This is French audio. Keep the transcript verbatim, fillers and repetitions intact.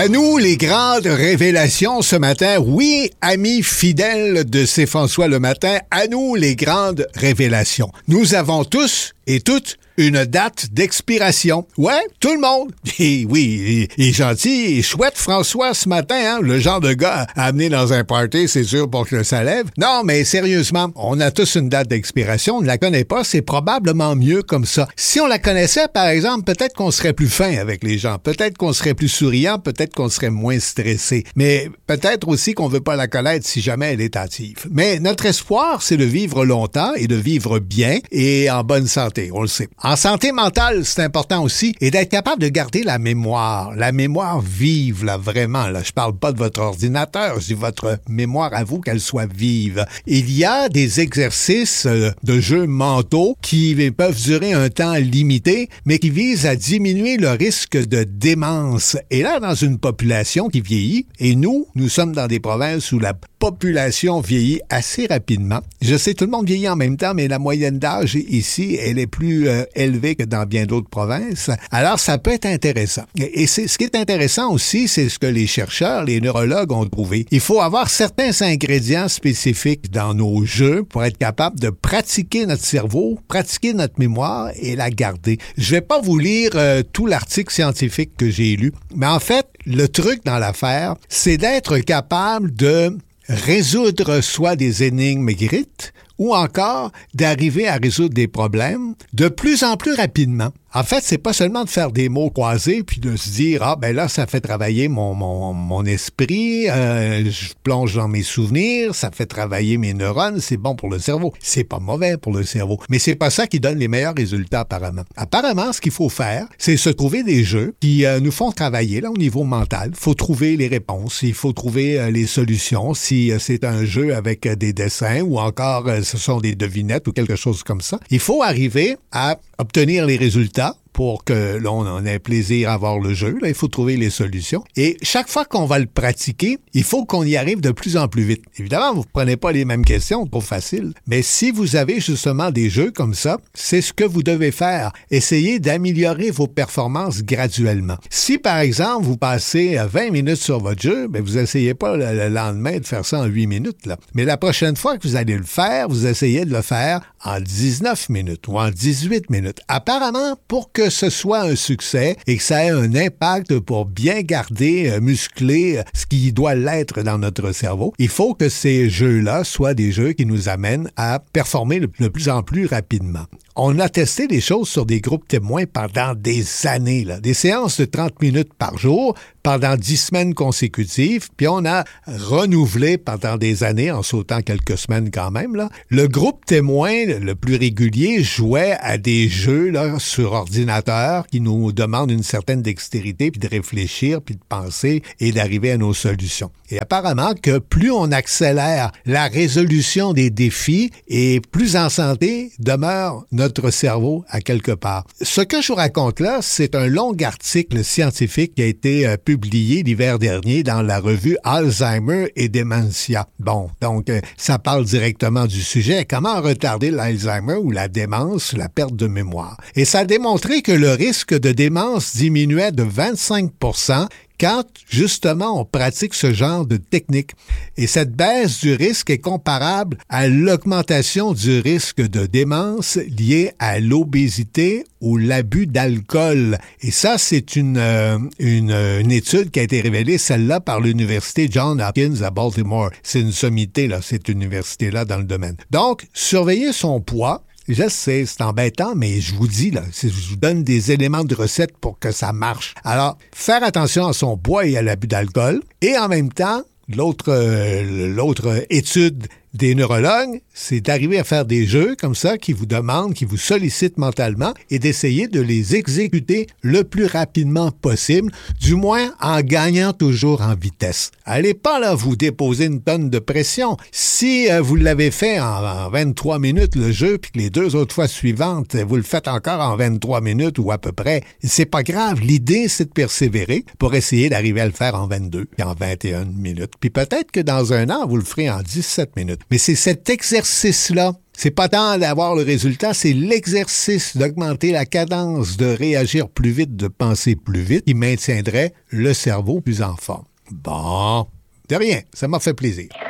À nous, les grandes révélations ce matin. Oui, amis fidèles de C'est François le matin, à nous, les grandes révélations. Nous avons tous et toutes une date d'expiration. Ouais, tout le monde. Et oui, il est gentil et chouette François ce matin, hein? Le genre de gars à amener dans un party, c'est sûr, pour que ça lève. Non, mais sérieusement, on a tous une date d'expiration, on ne la connaît pas, c'est probablement mieux comme ça. Si on la connaissait, par exemple, peut-être qu'on serait plus fin avec les gens, peut-être qu'on serait plus souriant, peut-être qu'on serait moins stressé, mais peut-être aussi qu'on veut pas la connaître si jamais elle est hâtive. Mais notre espoir, c'est de vivre longtemps et de vivre bien et en bonne santé, on le sait. En santé mentale, c'est important aussi, et d'être capable de garder la mémoire, la mémoire vive, là, vraiment. Là, je parle pas de votre ordinateur, je dis votre mémoire à vous, qu'elle soit vive. Il y a des exercices euh, de jeux mentaux qui peuvent durer un temps limité, mais qui visent à diminuer le risque de démence. Et là, dans une population qui vieillit, et nous, nous sommes dans des provinces où la population vieillit assez rapidement. Je sais, tout le monde vieillit en même temps, mais la moyenne d'âge ici, elle est plus euh, élevée que dans bien d'autres provinces. Alors, ça peut être intéressant. Et c'est, ce qui est intéressant aussi, c'est ce que les chercheurs, les neurologues ont trouvé. Il faut avoir certains ingrédients spécifiques dans nos jeux pour être capable de pratiquer notre cerveau, pratiquer notre mémoire et la garder. Je vais pas vous lire euh, tout l'article scientifique que j'ai lu, mais en fait, le truc dans l'affaire, c'est d'être capable de résoudre soit des énigmes écrites ou encore d'arriver à résoudre des problèmes de plus en plus rapidement. En fait, c'est pas seulement de faire des mots croisés puis de se dire « Ah, ben là, ça fait travailler mon, mon, mon esprit, euh, je plonge dans mes souvenirs, ça fait travailler mes neurones, c'est bon pour le cerveau. » C'est pas mauvais pour le cerveau, mais c'est pas ça qui donne les meilleurs résultats apparemment. Apparemment, ce qu'il faut faire, c'est se trouver des jeux qui euh, nous font travailler là au niveau mental. Il faut trouver les réponses, il faut trouver euh, les solutions. Si euh, c'est un jeu avec euh, des dessins ou encore euh, ce sont des devinettes ou quelque chose comme ça, il faut arriver à obtenir les résultats pour que l'on en ait plaisir à voir le jeu. Là, il faut trouver les solutions. Et chaque fois qu'on va le pratiquer, il faut qu'on y arrive de plus en plus vite. Évidemment, vous ne prenez pas les mêmes questions, trop facile. Mais si vous avez justement des jeux comme ça, c'est ce que vous devez faire. Essayez d'améliorer vos performances graduellement. Si, par exemple, vous passez vingt minutes sur votre jeu, ben vous essayez pas le, le lendemain de faire ça en huit minutes. Là. Mais la prochaine fois que vous allez le faire, vous essayez de le faire en dix-neuf minutes ou en dix-huit minutes. Apparemment, pour que ce soit un succès et que ça ait un impact pour bien garder, euh, muscler euh, ce qui doit l'être dans notre cerveau, il faut que ces jeux-là soient des jeux qui nous amènent à performer de le plus en plus rapidement. On a testé des choses sur des groupes témoins pendant des années, là, des séances de trente minutes par jour, pendant dix semaines consécutives, puis on a renouvelé pendant des années, en sautant quelques semaines quand même, là. Le groupe témoin le plus régulier jouait à des jeux là, sur ordinateur qui nous demandent une certaine dextérité, puis de réfléchir, puis de penser et d'arriver à nos solutions. Et apparemment que plus on accélère la résolution des défis et plus en santé demeure notre cerveau à quelque part. Ce que je vous raconte là, c'est un long article scientifique qui a été euh, publié l'hiver dernier dans la revue Alzheimer et Dementia. Bon, donc euh, ça parle directement du sujet, comment retarder l'Alzheimer ou la démence, la perte de mémoire. Et ça a démontré que le risque de démence diminuait de vingt-cinq pour cent quand, justement, on pratique ce genre de technique. Et cette baisse du risque est comparable à l'augmentation du risque de démence liée à l'obésité ou l'abus d'alcool. Et ça, c'est une, euh, une, une étude qui a été révélée, celle-là, par l'Université Johns Hopkins à Baltimore. C'est une sommité, là, cette université-là dans le domaine. Donc, surveiller son poids, je sais, c'est embêtant, mais je vous dis, là, je vous donne des éléments de recette pour que ça marche. Alors, faire attention à son poids et à l'abus d'alcool. Et en même temps, l'autre, euh, l'autre étude des neurologues, c'est d'arriver à faire des jeux comme ça qui vous demandent, qui vous sollicitent mentalement et d'essayer de les exécuter le plus rapidement possible, du moins en gagnant toujours en vitesse. Allez pas là vous déposer une tonne de pression. Si euh, vous l'avez fait en, en vingt-trois minutes le jeu, puis que les deux autres fois suivantes, vous le faites encore en vingt-trois minutes ou à peu près, c'est pas grave. L'idée, c'est de persévérer pour essayer d'arriver à le faire en vingt-deux, puis en vingt et une minutes. Puis peut-être que dans un an, vous le ferez en dix-sept minutes. Mais c'est cet exercice-là. C'est pas tant d'avoir le résultat, c'est l'exercice d'augmenter la cadence, de réagir plus vite, de penser plus vite, qui maintiendrait le cerveau plus en forme. Bon, de rien, ça m'a fait plaisir.